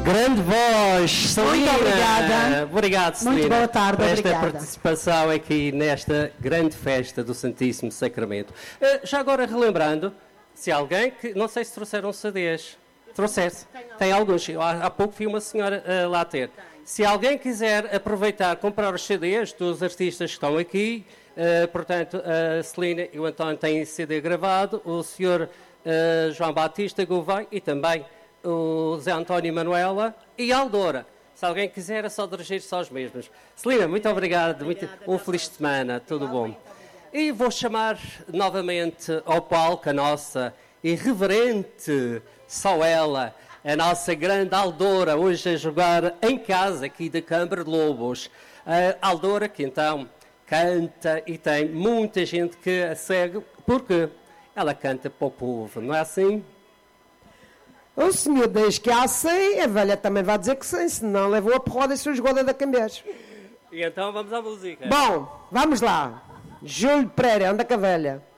Grande voz, Celina. Muito obrigada. Obrigado, Celina. Muito boa tarde, por esta obrigada. participação aqui nesta grande festa do Santíssimo Sacramento. Já agora relembrando, se alguém que... Não sei se trouxeram CDs. Trouxeste? Tem alguns. Há pouco vi uma senhora lá ter. Se alguém quiser aproveitar, comprar os CDs dos artistas que estão aqui, portanto, a Celina e o António têm CD gravado, o senhor João Batista Gouveia e também o Zé António e Manuela e a Aldora. Se alguém quiser, é só dirigir-se aos mesmos. Celina, muito obrigado. Um feliz semana. Tudo bom. E vou chamar novamente ao palco a nossa irreverente, só ela, a nossa grande Aldora, hoje a jogar em casa aqui da Câmara de Lobos. A Aldora que então canta e tem muita gente que a segue porque ela canta para o povo, não é assim? O senhor diz que há 100, a velha também vai dizer que 100, senão levou a porrada e seus godas da cambias. E então vamos à música. Bom, vamos lá. Júlio Pereira, anda com a velha.